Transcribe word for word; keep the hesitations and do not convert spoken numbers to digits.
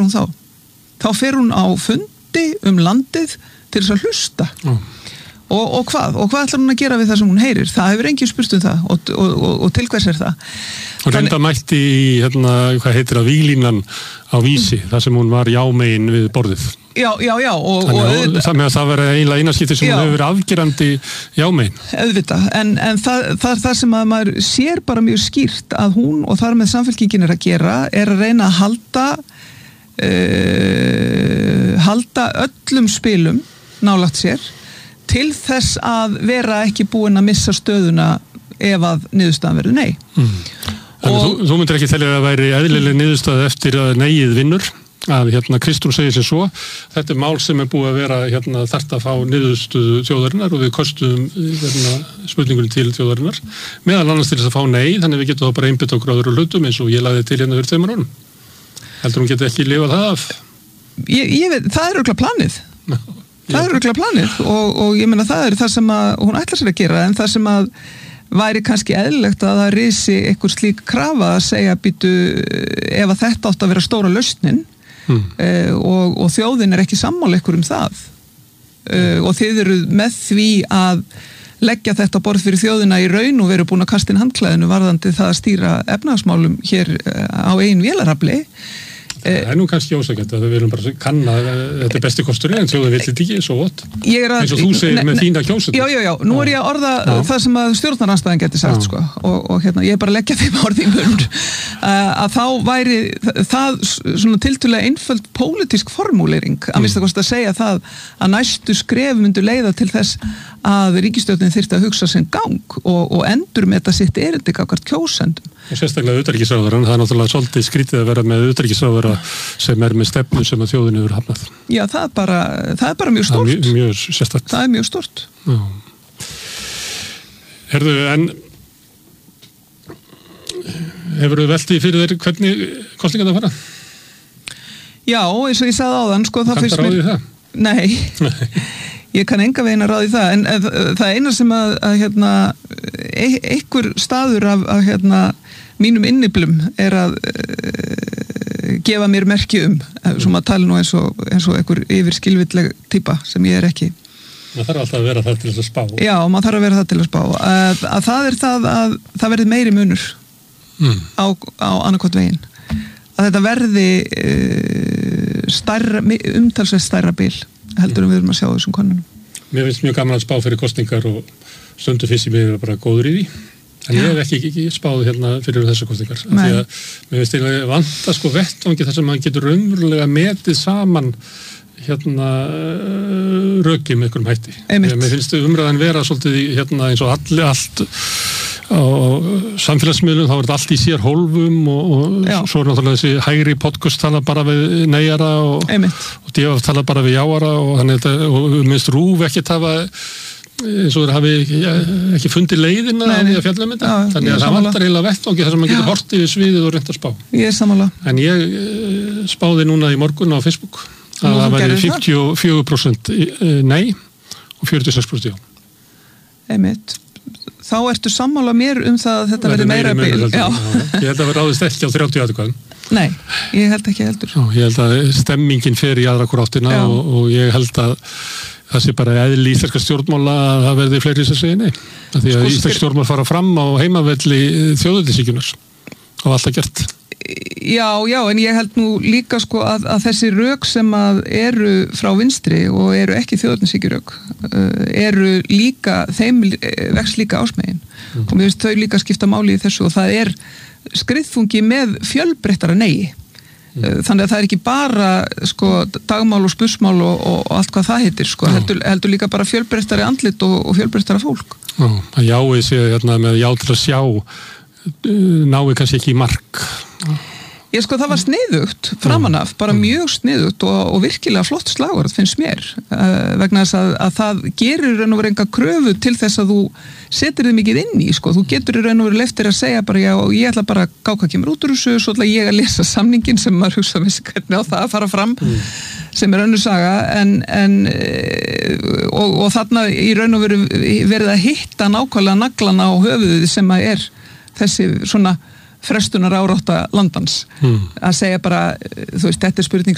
hún þá? Þá fer hún á fundi um landið til þess að hlusta. Mm. Og, og hvað? Og hvað ætlar hún að gera við það sem hún heyrir? Það hefur enginn spurt um það og, og, og, og til hvers er það? Hún reynda mætti í, hérna, hvað heitir það, víglínan á Vísi, mm. þar sem hún var jámegin við borðið. Já, já, já. Og, Þannig að, og, það með að það verið eiginlega einaskipti sem já. Hún hefur verið afgerandi jámegin. Auðvitað, en, en það, það er það sem að maður sér bara mjög skýrt að hún og þar með Samfylkingin er að gera, er að reyna að halda, uh, halda öllum spilum nálægt sér til þess að vera ekki búin að missa stöðuna ef að niðurstaðan verður nei. Mm. Og, þú, þú myndir ekki telja að væri eðlileg niðurstaða eftir að neyið vinnur, að hérna Kristrún segir sér svo, þetta er mál sem er búið að vera hérna þarft að fá niðurstöðu þjóðarinnar og við kostuðum hérna, spurningunni til þjóðarinnar, meðal annars til þess að fá nei, þannig við getum þá bara einbytt okkur á öðru hlutum eins og ég lagði til hérna fyrir tveimur árum. Heldur hún geti ekki lifað það af? Ég, ég veit, það er örugglega planið. No. Það er örugglega planið og, og ég meina það er það sem að hún ætlar sér að gera en það sem að væri kannski eðlilegt að það risi einhver slík krafa að segja býtu ef að þetta átt að vera stóra lausnin hmm. uh, og, og þjóðin er ekki sammála ykkur um það uh, og þið eru með því að leggja þetta borð fyrir þjóðina í raun og veru búin að kasta inn handklæðinu varðandi það að stýra efnahagsmálum hér uh, á eigin vélarafli. Það er nú kannski ósækjandi að við viljum bara kanna þetta er besti kostur en þjóðin vill þetta ekki svo vott eins og þú segir með þína kjósendur. Já, já, já, nú er ég að orða já. Það sem að stjórnarandstaðan geti sagt sko, og, og hérna, ég er bara að leggja þeim orði í munn að þá væri það svona tiltölulega einföld pólitísk formúlering að mista kosti að segja það að næstu skref myndu leiða til þess að ríkisstjórnin þyrfti að hugsa sinn gang og, og endur með þetta sitt erindi gagnvart kjósendum. Og sérstaklega utanríkisráðherrann, það er náttúrulega svolítið skrítið að vera með utanríkisráðherra sem er með stefnu sem að þjóðin hefur hafnað. Já, það er bara, það er bara mjög stórt. Það er mjög, mjög sérstakt. Það er mjög stórt. Já. Herðu, en hefur þú veltið fyrir þeir hvernig kosningar það fara? Já, eins og ég sagði áðan, sko, það fyrst mér... Kanntu ráðið það? Nei. Ég kann enga veginn að ráði það, en það eina sem að, að hérna, einhver staður af, af hérna, mínum inniblum er að uh, gefa mér merki um, svo maður tala nú eins og, eins og einhver yfirskilvilleg típa sem ég er ekki. Maður þarf alltaf að vera það til þess að spá. Já, maður þarf að vera það til að spá. Að, að það er það að það verði meiri munur mm. á, á annarkot veginn. Að þetta verði uh, stærra, umtalsveit stærra bil. Heldur um við erum að sjá þessum konunum. Mér finnst mjög gaman að spá fyrir kosningar og stundu fyrst í mig er bara góður í því. En ég hef ekki, ekki spáð hérna fyrir þessar kosningar. Því að mér finnst eiginlega vanta sko vettvangi þar sem maður getur raunverulega metið saman hérna röki með einhverjum hætti. Einmitt. Mér finnst umræðan vera svolítið hérna eins og allir allt á samfélagsmiðlum, þá er þetta allt í sér hólfum og, og svo er náttúrulega þessi hægri podcast tala bara við neyjara og, og D F tala bara við jáara og þannig að og minnst rúf ekki tafa eins og þeir hafi ekki, ekki fundið leiðina nei, nei. Að fjalla um þetta, já, þannig að það vantar heila vettvangi þar sem maður getur hortið við sviðið og reynt að spá. Ég er sammála. En ég spáði núna í morgun á Facebook að það væri fimmtíu og fjögur prósent nei og fjörutíu og sex prósent já. Einmitt. Þá ertu sammála mér um það að þetta verði meira bil. Já. Ég held að það ráðist ekki á þrjátíu atkvæðum. Nei, ég held ekki heldur. Já, ég held að stemmingin fer í aðra hvora áttina og, og ég held að það sé bara eðli íslenska stjórnmála að það verði fleiri sem segja nei. Að því að sko, íslenska stjórnmál fara fram á heimavelli þjóðveldissýkjunars og allt að gert. Já, já, en ég held nú líka sko að, að þessi rök sem að eru frá vinstri og eru ekki þjóðveldissýkjurök eru líka, þeim vex líka ásmegin mm. og mér finnst þau líka skipta máli í þessu og það er skriðfungi með fjölbreyttara nei. Mm. Þannig að það er ekki bara sko dagmál og spursmál og, og, og allt hvað það heitir sko, heldur, heldur líka bara fjölbreyttari andlit og, og fjölbreyttara fólk. Já, að jáið sé hérna með já til að sjá náðu kannski ekki í mark. Ég sko það var sniðugt framanaf, bara mjög sniðugt og, og virkilega flott slagorð finnst mér uh, vegna þess að, að það gerir raun og veru enga kröfu til þess að þú setur þið mikið inn í sko, þú getur raun og veru leftir að segja bara já og ég ætla bara að gá hvað kemur út úr þessu svo ætla ég að lesa samningin sem maður hugsa vissi hvernig á það að fara fram mm. sem er önnur saga en, en og, og þarna í raun og veru verið að hitta nákvæmlega naglana á höfuðið sem að er þessi svona frestunar árátta landans hmm. að segja bara, þú veist, þetta er spurning